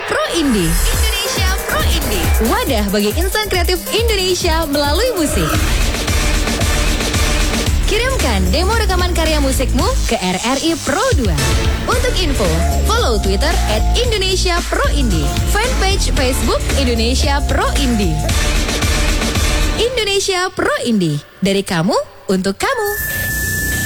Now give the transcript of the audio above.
Pro Indie. Indonesia Pro Indie. Wadah bagi insan kreatif Indonesia melalui musik. Kirimkan demo rekaman karya musikmu ke RRI Pro 2. Untuk info, follow Twitter @IndonesiaProIndie, fanpage Facebook Indonesia Pro Indie. Indonesia Pro Indie, dari kamu untuk kamu.